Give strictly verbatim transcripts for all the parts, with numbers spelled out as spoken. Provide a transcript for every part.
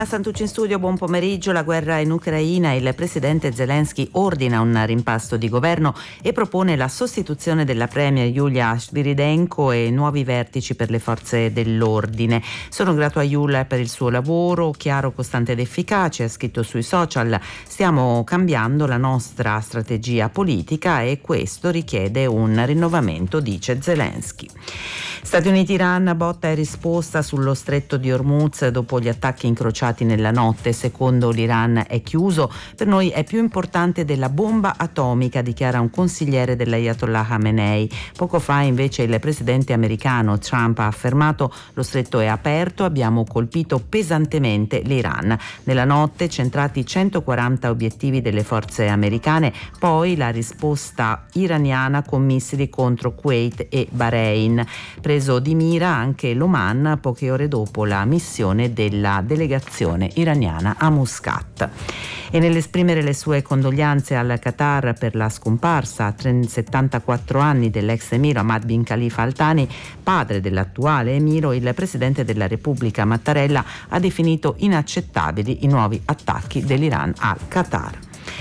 Santucci in studio, buon pomeriggio. La guerra in Ucraina, il presidente Zelensky ordina un rimpasto di governo e propone la sostituzione della premier Yulia Sviridenko e nuovi vertici per le forze dell'ordine. Sono grato a Yulia per il suo lavoro chiaro, costante ed efficace, ha scritto sui social. Stiamo cambiando la nostra strategia politica e questo richiede un rinnovamento, dice Zelensky. Stati Uniti-Iran, botta e risposta sullo stretto di Hormuz dopo gli attacchi incrociati nella notte. Secondo l'Iran è chiuso, per noi è più importante della bomba atomica, dichiara un consigliere dell'Ayatollah Khamenei. Poco fa invece il presidente americano Trump ha affermato: lo stretto è aperto, abbiamo colpito pesantemente l'Iran. Nella notte centrati centoquaranta obiettivi delle forze americane, poi la risposta iraniana con missili contro Kuwait e Bahrain. Preso di mira anche l'Oman poche ore dopo la missione della delegazione iraniana a Muscat. E nell'esprimere le sue condoglianze al Qatar per la scomparsa a settantaquattro anni dell'ex emiro Hamad bin Khalifa Al Thani, padre dell'attuale emiro, il presidente della Repubblica Mattarella ha definito inaccettabili i nuovi attacchi dell'Iran al Qatar.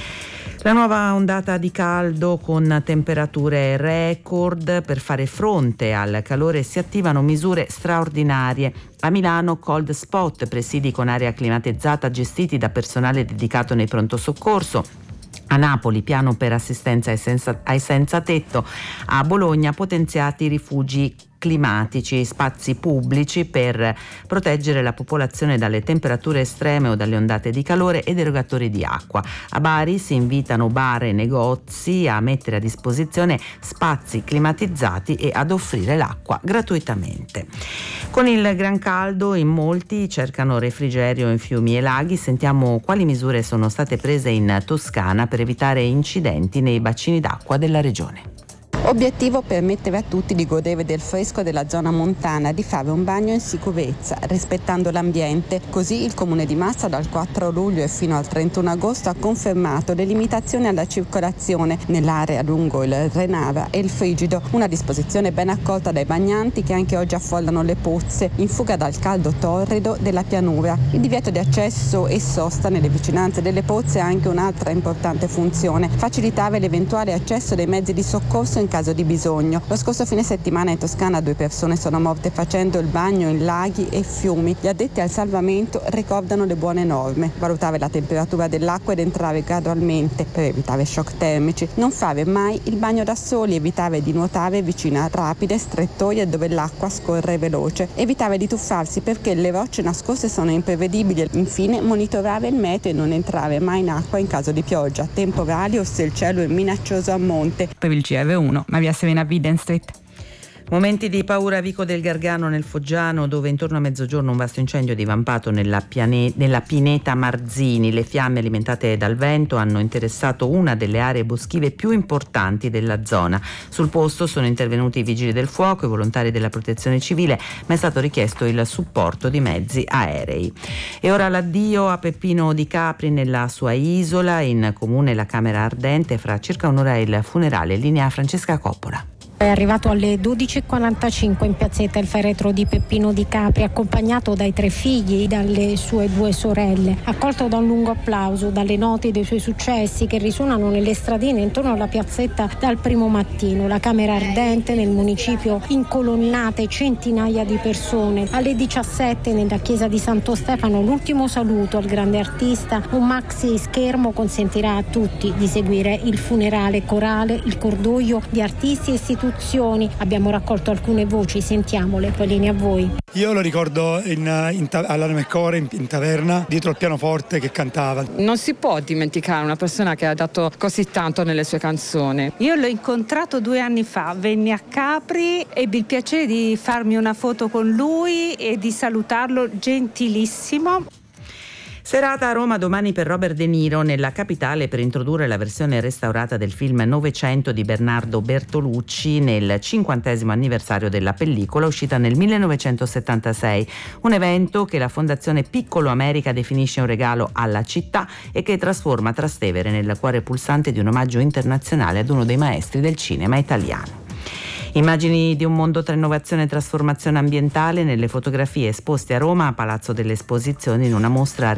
La nuova ondata di caldo con temperature record. Per fare fronte al calore si attivano misure straordinarie. A Milano cold spot, presidi con aria climatizzata gestiti da personale dedicato nei pronto soccorso. A Napoli piano per assistenza ai senza, ai senza tetto. A Bologna potenziati rifugi climatici, spazi pubblici per proteggere la popolazione dalle temperature estreme o dalle ondate di calore ed erogatori di acqua. A Bari si invitano bar e negozi a mettere a disposizione spazi climatizzati e ad offrire l'acqua gratuitamente. Con il gran caldo in molti cercano refrigerio in fiumi e laghi. Sentiamo quali misure sono state prese in Toscana per evitare incidenti nei bacini d'acqua della regione. Obiettivo: permettere a tutti di godere del fresco della zona montana, di fare un bagno in sicurezza, rispettando l'ambiente. Così il Comune di Massa dal quattro luglio e fino al trentuno agosto ha confermato le limitazioni alla circolazione nell'area lungo il Renava e il Frigido, una disposizione ben accolta dai bagnanti che anche oggi affollano le pozze in fuga dal caldo torrido della pianura. Il divieto di accesso e sosta nelle vicinanze delle pozze ha anche un'altra importante funzione: facilitare l'eventuale accesso dei mezzi di soccorso in caso di bisogno. Lo scorso fine settimana in Toscana due persone sono morte facendo il bagno in laghi e fiumi. Gli addetti al salvamento ricordano le buone norme: valutare la temperatura dell'acqua ed entrare gradualmente per evitare shock termici, non fare mai il bagno da soli, evitare di nuotare vicino a rapide, strettoie dove l'acqua scorre veloce, evitare di tuffarsi perché le rocce nascoste sono imprevedibili. Infine monitorare il meteo e non entrare mai in acqua in caso di pioggia, temporali o se il cielo è minaccioso a monte. Per il G R uno, Maria Serena Widen Street. Momenti di paura a Vico del Gargano nel Foggiano, dove intorno a mezzogiorno un vasto incendio è divampato nella, piane- nella pineta Marzini. Le fiamme alimentate dal vento hanno interessato una delle aree boschive più importanti della zona. Sul posto sono intervenuti i vigili del fuoco e i volontari della protezione civile, ma è stato richiesto il supporto di mezzi aerei. E ora l'addio a Peppino Di Capri nella sua isola. In comune la Camera Ardente, fra circa un'ora il funerale. Linea Francesca Coppola. È arrivato alle dodici e quarantacinque in piazzetta il feretro di Peppino Di Capri, accompagnato dai tre figli e dalle sue due sorelle, accolto da un lungo applauso, dalle note dei suoi successi che risuonano nelle stradine intorno alla piazzetta dal primo mattino. La Camera Ardente nel municipio incolonnate centinaia di persone. Alle diciassette nella chiesa di Santo Stefano l'ultimo saluto al grande artista. Un maxi schermo consentirà a tutti di seguire il funerale corale, il cordoglio di artisti e istituzioni. Abbiamo raccolto alcune voci, sentiamole, poi linea a voi. Io lo ricordo in, in, all'Armecore in, in taverna, dietro al pianoforte che cantava. Non si può dimenticare una persona che ha dato così tanto nelle sue canzoni. Io l'ho incontrato due anni fa, venni a Capri, ebbi il piacere di farmi una foto con lui e di salutarlo, gentilissimo. Serata a Roma domani per Robert De Niro nella capitale per introdurre la versione restaurata del film Novecento di Bernardo Bertolucci nel cinquantesimo anniversario della pellicola uscita nel millenovecentosettantasei. Un evento che la Fondazione Piccolo America definisce un regalo alla città e che trasforma Trastevere nel cuore pulsante di un omaggio internazionale ad uno dei maestri del cinema italiano. Immagini di un mondo tra innovazione e trasformazione ambientale nelle fotografie esposte a Roma a Palazzo delle Esposizioni in una mostra